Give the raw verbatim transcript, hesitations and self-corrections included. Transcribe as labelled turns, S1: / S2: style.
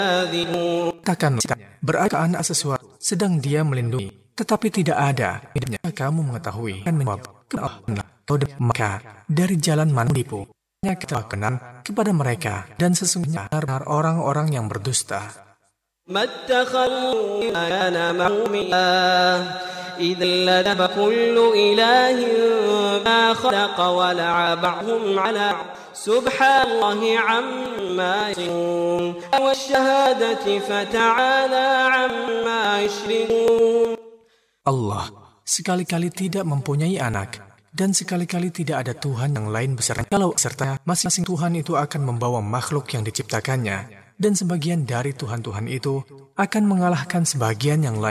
S1: Katakanlah, berada anak sesuatu sedang dia melindungi, tetapi tidak ada. Kamu mengetahui dan menjawab, maka dari jalan mana tipu? Hanya kita kenal kepada mereka, dan sesungguhnya benar orang-orang yang berdusta.
S2: إذا لذهب كل إله ما خلق ولعب بعضهم على سبحان الله عما يصفون والشهادة فتعالى عما يشركون.
S1: Allah sekali-kali tidak mempunyai anak, dan sekali-kali tidak ada Tuhan yang lain beserta. Kalau serta masing-masing Tuhan itu akan membawa makhluk yang diciptakannya, dan sebagian dari Tuhan-Tuhan itu akan mengalahkan sebagian yang lain.